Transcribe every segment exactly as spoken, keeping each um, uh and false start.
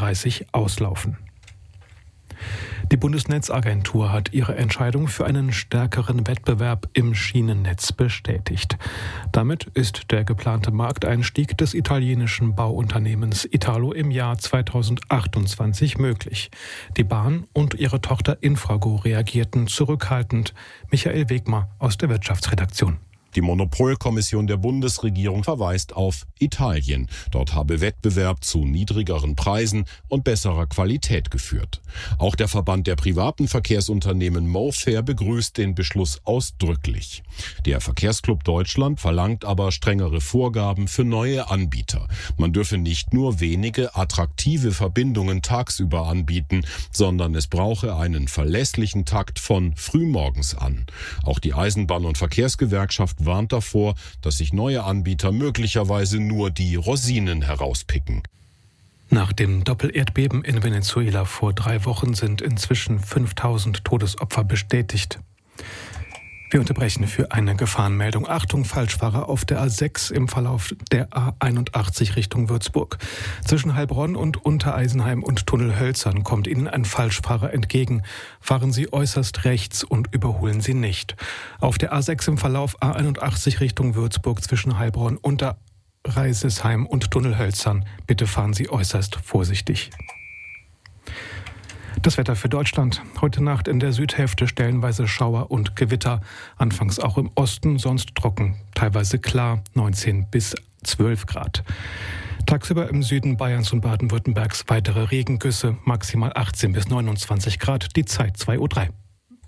zweitausenddreißig auslaufen. Die Bundesnetzagentur hat ihre Entscheidung für einen stärkeren Wettbewerb im Schienennetz bestätigt. Damit ist der geplante Markteinstieg des italienischen Bauunternehmens Italo im Jahr zweitausendachtundzwanzig möglich. Die Bahn und ihre Tochter Infrago reagierten zurückhaltend. Michael Wegmer aus der Wirtschaftsredaktion. Die Monopolkommission der Bundesregierung verweist auf Italien. Dort habe Wettbewerb zu niedrigeren Preisen und besserer Qualität geführt. Auch der Verband der privaten Verkehrsunternehmen MoFair begrüßt den Beschluss ausdrücklich. Der Verkehrsclub Deutschland verlangt aber strengere Vorgaben für neue Anbieter. Man dürfe nicht nur wenige attraktive Verbindungen tagsüber anbieten, sondern es brauche einen verlässlichen Takt von frühmorgens an. Auch die Eisenbahn- und Verkehrsgewerkschaft warnt davor, dass sich neue Anbieter möglicherweise nur die Rosinen herauspicken. Nach dem Doppelerdbeben in Venezuela vor drei Wochen sind inzwischen fünftausend Todesopfer bestätigt. Wir unterbrechen für eine Gefahrenmeldung. Achtung, Falschfahrer auf der A sechs im Verlauf der A einundachtzig Richtung Würzburg. Zwischen Heilbronn und Untereisenheim und Tunnelhölzern kommt Ihnen ein Falschfahrer entgegen. Fahren Sie äußerst rechts und überholen Sie nicht. Auf der A sechs im Verlauf A einundachtzig Richtung Würzburg zwischen Heilbronn, Unterreisesheim und Tunnelhölzern. Bitte fahren Sie äußerst vorsichtig. Das Wetter für Deutschland. Heute Nacht in der Südhälfte stellenweise Schauer und Gewitter. Anfangs auch im Osten, sonst trocken. Teilweise klar, neunzehn bis zwölf Grad. Tagsüber im Süden Bayerns und Baden-Württembergs weitere Regengüsse. Maximal achtzehn bis neunundzwanzig Grad. Die Zeit zwei Uhr drei.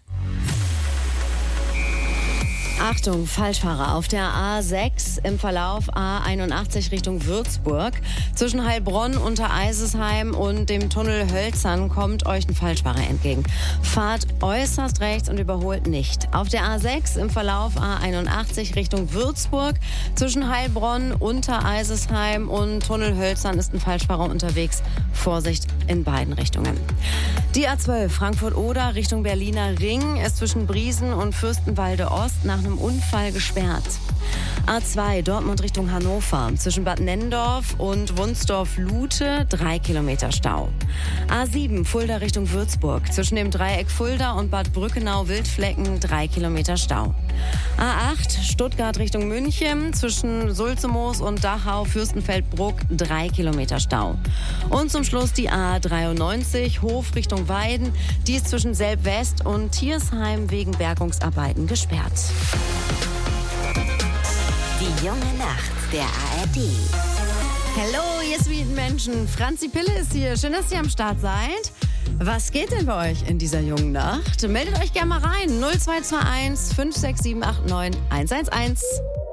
Achtung, Falschfahrer auf der A sechs im Verlauf A einundachtzig Richtung Würzburg. Zwischen Heilbronn, Untereisesheim und dem Tunnel Hölzern kommt euch ein Falschfahrer entgegen. Fahrt äußerst rechts und überholt nicht. Auf der A sechs im Verlauf A einundachtzig Richtung Würzburg. Zwischen Heilbronn, Untereisesheim und Tunnel Hölzern ist ein Falschfahrer unterwegs. Vorsicht in beiden Richtungen. Die A zwölf Frankfurt-Oder Richtung Berliner Ring ist zwischen Briesen und Fürstenwalde Ost nach einem Unfall gesperrt. A zwei Dortmund Richtung Hannover zwischen Bad Nenndorf und Wunsdorf-Lute drei Kilometer Stau. A sieben Fulda Richtung Würzburg zwischen dem Dreieck Fulda und Bad Brückenau-Wildflecken drei Kilometer Stau. A acht Stuttgart Richtung München zwischen Sulzemoos und Dachau-Fürstenfeldbruck drei Kilometer Stau. Und zum Schluss die A dreiundneunzig Hof Richtung Weiden. Die ist zwischen Selb-West und Tiersheim wegen Bergungsarbeiten gesperrt. Die junge Nacht der A R D. Hallo, ihr sweeten Menschen. Franzi Pille ist hier. Schön, dass ihr am Start seid. Was geht denn bei euch in dieser jungen Nacht? Meldet euch gerne mal rein. null zwei zwei eins fünf sechs sieben acht neun eins eins eins.